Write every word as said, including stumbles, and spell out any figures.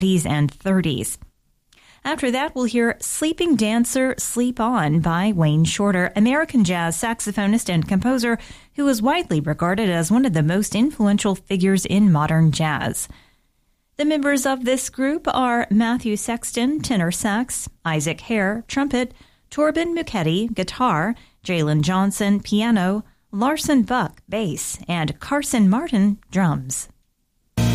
twenties and thirties. After that, we'll hear Sleeping Dancer, Sleep On by Wayne Shorter, American jazz saxophonist and composer who is widely regarded as one of the most influential figures in modern jazz. The members of this group are Matthew Sexton, tenor sax, Isaac Hare, trumpet, Torben Muketti, guitar, Jalen Johnson, piano, Larson Buck, bass, and Carson Martin, drums.